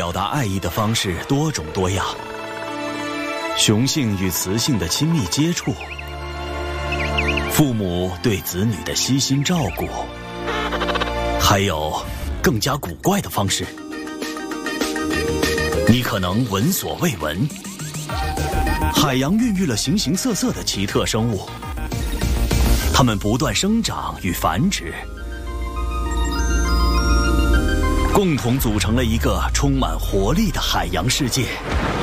表达爱意的方式多种多样，雄性与雌性的亲密接触，父母对子女的悉心照顾，还有更加古怪的方式，你可能闻所未闻。海洋孕育了形形色色的奇特生物，它们不断生长与繁殖，共同组成了一个充满活力的海洋世界。